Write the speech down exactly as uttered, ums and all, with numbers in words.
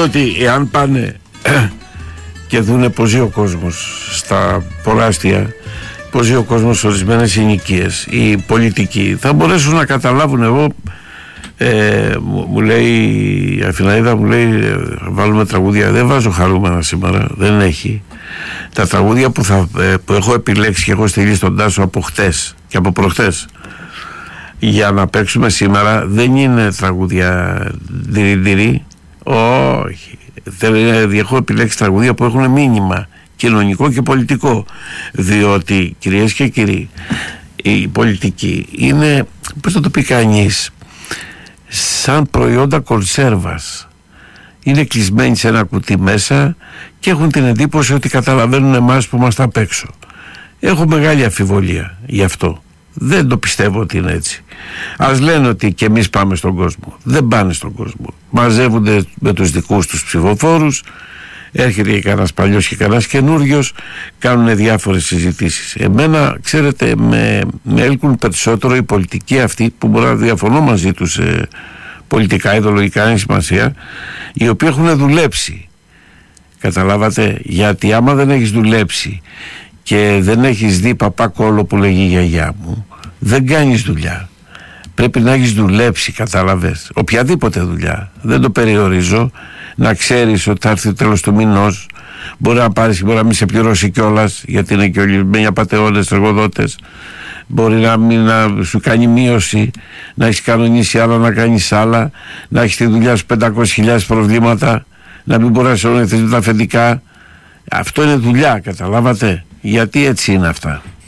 Διότι εάν πάνε και δούνε πως ζει ο κόσμος στα πολλά πως ζει ο κόσμος σε ορισμένες ενοικίες, οι πολιτικοί θα μπορέσουν να καταλάβουν. Εγώ ε, μου, μου λέει η Αθηναίδα, μου λέει βάλουμε τραγούδια. Δεν βάζω χαρούμενα σήμερα, δεν έχει. Τα τραγούδια που, θα, που έχω επιλέξει και έχω στείλει στον Τάσο από χτες και από προχτές για να παίξουμε σήμερα δεν είναι τραγούδια ντυρι-ντυρι, όχι. Έχω επιλέξει τραγούδια που έχουν μήνυμα κοινωνικό και πολιτικό, διότι κυρίες και κύριοι, η πολιτική είναι, πώς θα το πει κανείς, σαν προϊόντα κονσέρβας. Είναι κλεισμένοι σε ένα κουτί μέσα και έχουν την εντύπωση ότι καταλαβαίνουν εμάς που είμαστε απ' έξω. Έχω μεγάλη αμφιβολία γι' αυτό. Δεν το πιστεύω ότι είναι έτσι. Ας λένε ότι και εμείς πάμε στον κόσμο. Δεν πάνε στον κόσμο. Μαζεύονται με τους δικούς τους ψηφοφόρους. Έρχεται και κανένας παλιός και κανένας καινούριος, κάνουν διάφορες συζητήσεις. Εμένα, ξέρετε, με, με έλκουν περισσότερο οι πολιτικοί αυτοί που μπορεί να διαφωνώ μαζί τους ε, πολιτικά, ιδεολογικά, είναι σημασία, οι οποίοι έχουν δουλέψει. Καταλάβατε, γιατί άμα δεν έχεις δουλέψει και δεν έχεις δει παπά κόλλο που λέγει η γιαγιά μου, δεν κάνεις δουλειά. Πρέπει να έχεις δουλέψει, κατάλαβες, οποιαδήποτε δουλειά, δεν το περιορίζω. Να ξέρεις ότι θα έρθει το τέλος του μηνός, μπορεί να πάρεις και μπορεί να μην σε πληρώσει κιόλας, γιατί είναι και όλοι με απατεώνες εργοδότες, μπορεί να, μην, να σου κάνει μείωση, να έχεις κανονίσει άλλα, να κάνεις άλλα, να έχεις τη δουλειά σου πεντακόσιες χιλιάδες προβλήματα, να μην μπορείς να ονεθείς τα αφεντικά. Αυτό είναι δουλειά, καταλάβατε, γιατί έτσι είναι αυτά.